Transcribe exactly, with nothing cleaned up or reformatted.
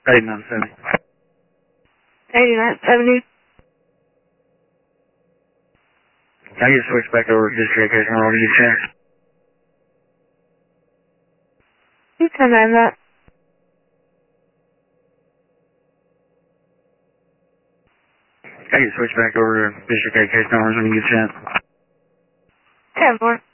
eighty-nine seventy. eighty-nine seventy. Can I get switched back over to district case number one to get checked? You can name that. Can I get switched back over to district case numbers when you get checked? ten four.